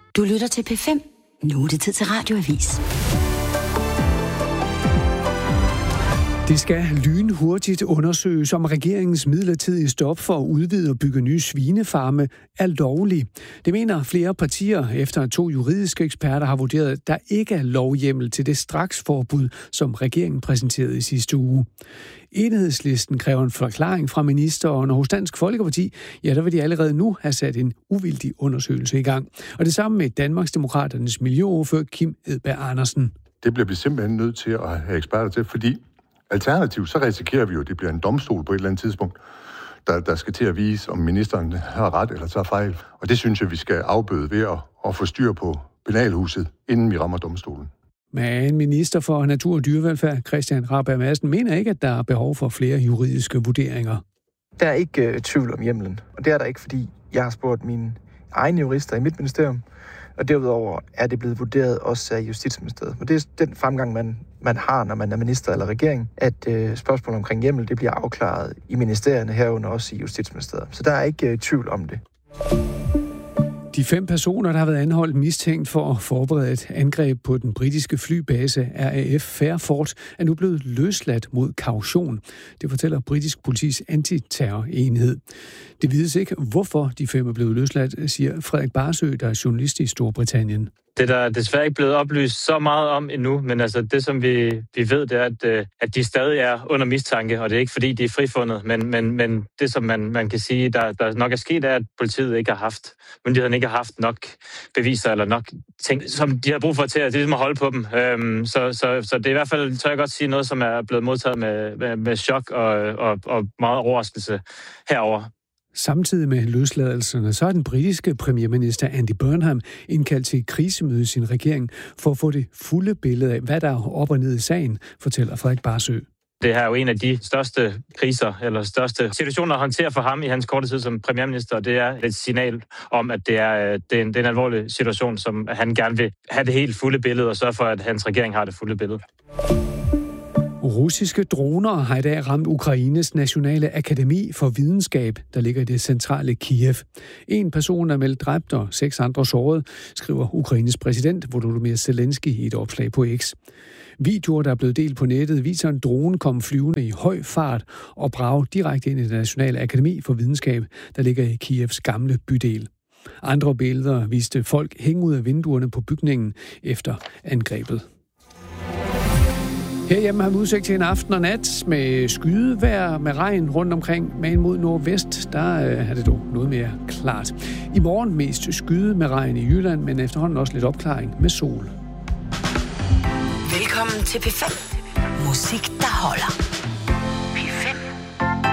Du lytter til P5. Nu er det tid til Radioavis. Det skal lynhurtigt undersøges, om regeringens midlertidige stop for at udvide og bygge nye svinefarme er lovlig. Det mener flere partier, efter at 2 juridiske eksperter har vurderet, at der ikke er lovhjemmel til det straksforbud, som regeringen præsenterede i sidste uge. Enhedslisten kræver en forklaring fra ministeren, og hos Dansk Folkeparti, ja, der vil de allerede nu have sat en uvildig undersøgelse i gang. Og det samme med Danmarksdemokraternes miljøordfører Kim Edberg Andersen. Det bliver vi simpelthen nødt til at have eksperter til, fordi alternativt, så risikerer vi jo, at det bliver en domstol på et eller andet tidspunkt, der skal til at vise, om ministeren har ret eller tager fejl. Og det synes jeg, vi skal afbøde ved at få styr på penalhuset, inden vi rammer domstolen. Men minister for Natur- og Dyrevelfærd, Christian Rabjerg Madsen, mener ikke, at der er behov for flere juridiske vurderinger. Der er ikke tvivl om hjemmelen, og det er der ikke, fordi jeg har spurgt mine egne jurister i mit ministerium, og derudover er det blevet vurderet også af Justitsministeriet. Og det er den fremgang, man har, når man er minister eller regering, at spørgsmålet omkring hjemmel, det bliver afklaret i ministerierne herunder også i Justitsministeriet. Så der er ikke tvivl om det. De 5 personer, der har været anholdt mistænkt for at forberede et angreb på den britiske flybase RAF Fairford, er nu blevet løsladt mod kaution. Det fortæller britisk politis antiterrorenhed. Det vides ikke, hvorfor de 5 er blevet løsladt, siger Frederik Barsø, der er journalist i Storbritannien. Det er der desværre ikke blevet oplyst så meget om endnu, men altså det, som vi ved, det er, at de stadig er under mistanke, og det er ikke fordi, de er frifundet, men det, som man kan sige, der nok er sket, er, at myndighederne ikke har haft nok beviser eller nok ting, som de har brug for til at holde på dem. Så det er i hvert fald, tør jeg godt sige, noget, som er blevet modtaget med chok og meget overraskelse herover. Samtidig med løsladelserne, så er den britiske premierminister Andy Burnham indkaldt til et krisemøde i sin regering for at få det fulde billede af, hvad der er op og ned i sagen, fortæller Frederik Barsø. Det her er jo en af de største kriser, eller største situationer at håndtere for ham i hans korte tid som premierminister. Det er et signal om, at det er en alvorlig situation, som han gerne vil have det helt fulde billede, og sørge for, at hans regering har det fulde billede. Russiske droner har i dag ramt Ukraines Nationale Akademi for Videnskab, der ligger i det centrale Kiev. 1 person er meldt dræbt og 6 andre såret, skriver Ukraines præsident Volodymyr Zelensky i et opslag på X. Videoer, der er blevet delt på nettet, viser en drone komme flyvende i høj fart og brage direkte ind i det Nationale Akademi for Videnskab, der ligger i Kievs gamle bydel. Andre billeder viste folk hænge ud af vinduerne på bygningen efter angrebet. Herhjemme har vi udsigt til en aften og nat med skydevejr med regn rundt omkring, men mod nordvest, der er det dog noget mere klart. I morgen mest skyde med regn i Jylland, men efterhånden også lidt opklaring med sol. Velkommen til P5. Musik, der holder.